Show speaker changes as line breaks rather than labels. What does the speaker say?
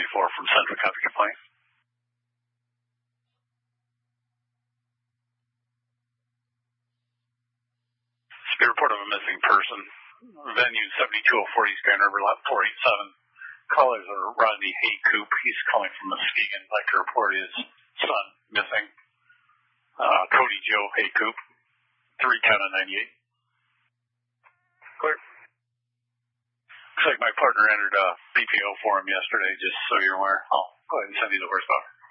from Central Copy Complaint. Spear report of a missing person. Venue 7204 East Grand River, lot 487. Callers are Rodney Haycoop. He's calling from Muskegon. I'd like to report his son missing. Cody Joe Haycoop, 310-98.
Clear.
Looks like my partner entered a BPO for him yesterday, just so you're aware. I'll go ahead and send you the horsepower.